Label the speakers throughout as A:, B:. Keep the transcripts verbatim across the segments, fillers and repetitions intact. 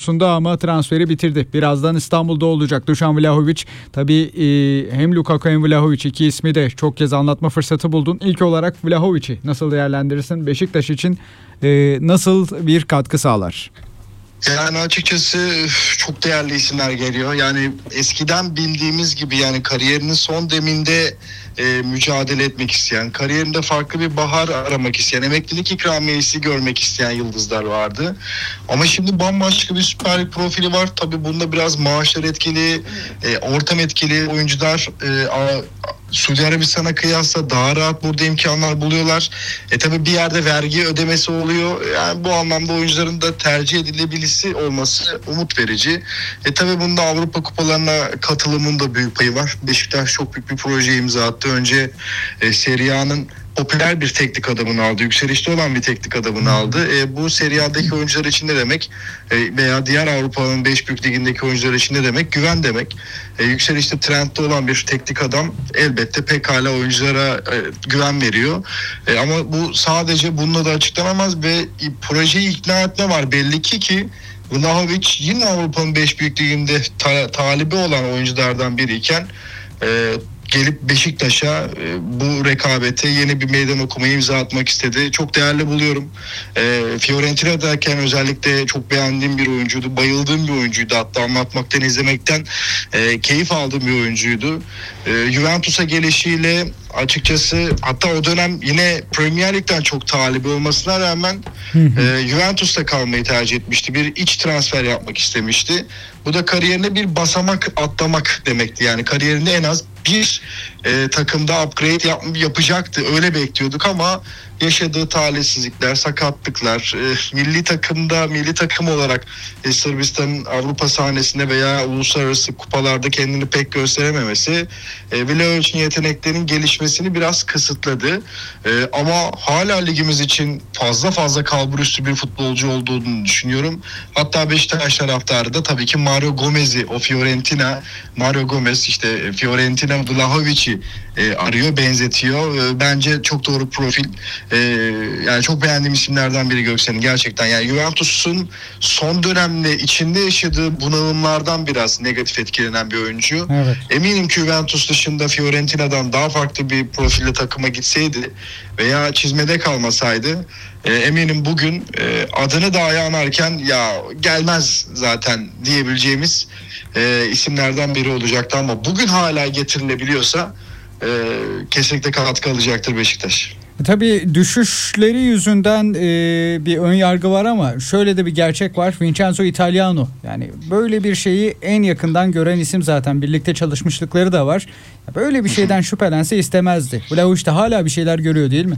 A: konusunda ama transferi bitirdi. Birazdan İstanbul'da olacak Dušan Vlahović. Tabii e, hem Lukaku hem Vlahović iki ismi de çok kez anlatma fırsatı buldun. İlk olarak Vlahović'i nasıl değerlendirirsin? Beşiktaş için e, nasıl bir katkı sağlar?
B: Yani açıkçası çok değerli isimler geliyor. Yani eskiden bildiğimiz gibi yani kariyerinin son deminde e, mücadele etmek isteyen, kariyerinde farklı bir bahar aramak isteyen, emeklilik ikramiyesi görmek isteyen yıldızlar vardı. Ama şimdi bambaşka bir Süper Lig profili var. Tabii bunda biraz maaşlar etkili, e, ortam etkili oyuncular e, a, Suudi Arabistan'a kıyasla daha rahat burada imkanlar buluyorlar. E tabii bir yerde vergi ödemesi oluyor. Yani bu anlamda oyuncuların da tercih edilebilisi olması umut verici. E tabii bunda Avrupa kupalarına katılımın da büyük payı var. Beşiktaş çok büyük bir proje imza attı. Önce e, Serie A'nın popüler bir teknik adamını aldı. Yükselişte olan bir teknik adamını aldı. E, bu Serie A'daki oyuncular için ne demek? E, veya diğer Avrupa'nın beş büyük ligindeki oyuncular için ne demek? Güven demek. E, yükselişte trendde olan bir teknik adam elbette pekala oyunculara e, güven veriyor. E, ama bu sadece bununla da açıklanamaz ve e, projeyi ikna etme var. Belli ki ki Vlahović yine Avrupa'nın beş büyük liginde ta- talibi olan oyunculardan biriyken e, gelip Beşiktaş'a e, bu rekabete yeni bir meydan okumayı imza atmak istedi. Çok değerli buluyorum. E, Fiorentina'dayken özellikle çok beğendiğim bir oyuncuydu. Bayıldığım bir oyuncuydu. Hatta anlatmaktan, izlemekten e, keyif aldığım bir oyuncuydu. E, Juventus'a gelişiyle açıkçası hatta o dönem yine Premier Lig'den çok talibi olmasına rağmen e, Juventus'ta kalmayı tercih etmişti. Bir iç transfer yapmak istemişti. Bu da kariyerine bir basamak atlamak demekti. Yani kariyerinde en az bir e, takımda upgrade yap, yapacaktı. Öyle bekliyorduk ama yaşadığı talihsizlikler, sakatlıklar, e, milli takımda, milli takım olarak e, Sırbistan'ın Avrupa sahnesinde veya uluslararası kupalarda kendini pek gösterememesi e, Vlahovic'in yeteneklerinin gelişmesini biraz kısıtladı. E, ama hala ligimiz için fazla fazla kalburüstü bir futbolcu olduğunu düşünüyorum. Hatta Beşiktaş taraftarı da tabii ki Mario Gomez'i, o Fiorentina, Mario Gomez işte Fiorentina Vlahovic'i e, arıyor, benzetiyor. E, bence çok doğru profil. E, yani çok beğendiğim isimlerden biri Göksel'in gerçekten. Yani Juventus'un son dönemde içinde yaşadığı bunalımlardan biraz negatif etkilenen bir oyuncu.
A: Evet.
B: Eminim ki Juventus dışında Fiorentina'dan daha farklı bir profilde takıma gitseydi veya çizmede kalmasaydı e, eminim bugün e, adını dahi anarken ya gelmez zaten diyebileceğimiz e, isimlerden biri olacaktı ama bugün hala getirilebiliyorsa e, kesinlikle katkı alacaktır Beşiktaş.
A: Tabii düşüşleri yüzünden e, bir ön yargı var ama şöyle de bir gerçek var. Vincenzo Italiano, yani böyle bir şeyi en yakından gören isim zaten. Birlikte çalışmışlıkları da var. Böyle bir şeyden şüphelense istemezdi. Vlahović de hala bir şeyler görüyor değil mi?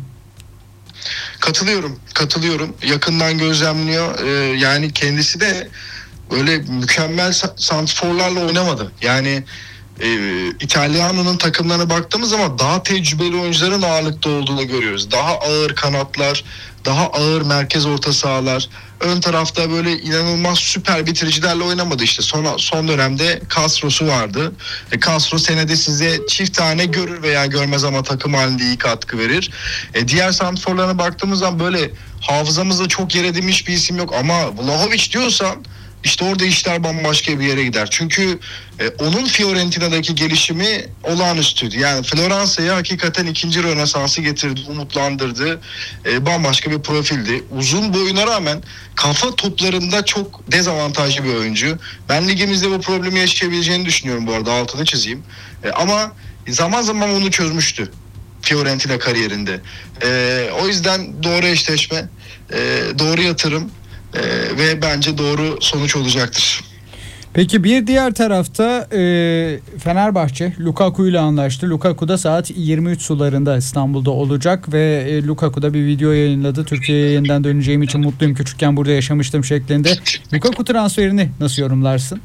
B: Katılıyorum, katılıyorum. Yakından gözlemliyor. Ee, yani kendisi de öyle mükemmel santrforlarla oynamadı. Yani e, İtalyana'nın takımlarına baktığımız zaman daha tecrübeli oyuncuların ağırlıkta olduğunu görüyoruz. Daha ağır kanatlar, daha ağır merkez orta sahalar. Ön tarafta böyle inanılmaz süper bitiricilerle oynamadı işte. Son, son dönemde Castro'su vardı. E, Castro senede size çift tane görür veya görmez ama takım halinde iyi katkı verir. E, diğer santrforlarına baktığımız zaman böyle hafızamızda çok yer edinmiş bir isim yok. Ama Vlahović diyorsan İşte orada işler bambaşka bir yere gider. Çünkü e, onun Fiorentina'daki gelişimi olağanüstüydü. Yani Floransa'ya hakikaten ikinci Rönesans'ı getirdi, umutlandırdı. E, bambaşka bir profildi. Uzun boyuna rağmen kafa toplarında çok dezavantajlı bir oyuncu. Ben ligimizde bu problemi yaşayabileceğini düşünüyorum bu arada, altını çizeyim. E, ama zaman zaman onu çözmüştü Fiorentina kariyerinde. E, o yüzden doğru eşleşme, e, doğru yatırım. Ee, ve bence doğru sonuç olacaktır.
A: Peki bir diğer tarafta e, Fenerbahçe Lukaku ile anlaştı. Lukaku da saat yirmi üç sularında İstanbul'da olacak ve e, Lukaku da bir video yayınladı. Türkiye'ye yeniden döneceğim için mutluyum, küçükken burada yaşamıştım şeklinde. Lukaku transferini nasıl yorumlarsın?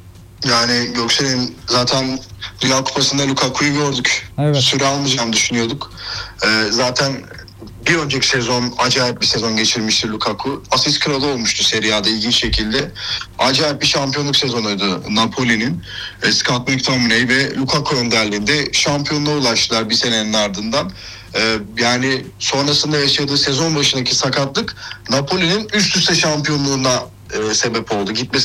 B: Yani Göksel'in zaten Dünya Kupası'nda Lukaku'yu gördük.
A: Evet.
B: Süre almayacağını düşünüyorduk. Ee, zaten bir önceki sezon acayip bir sezon geçirmişti Lukaku. Asist kralı olmuştu Serie A'da ilginç şekilde. Acayip bir şampiyonluk sezonuydu Napoli'nin. E, Scott McTominay ve Lukaku önderliğinde şampiyonluğa ulaştılar bir senenin ardından. E, yani sonrasında yaşadığı sezon başındaki sakatlık Napoli'nin üst üste şampiyonluğuna e, sebep oldu. Gitmesi